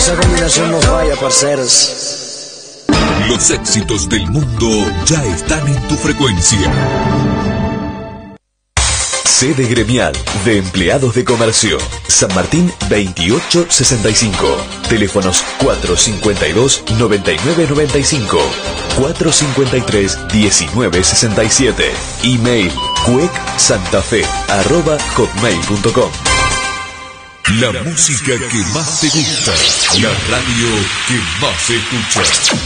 esa combinación nos vaya, parceros. Los éxitos del mundo ya están en tu frecuencia. Sede gremial de empleados de comercio. San Martín 2865. Teléfonos 452-9995. 453-1967. Email cuecsantafe@hotmail.com. La música que más te gusta. La radio que más escuchas.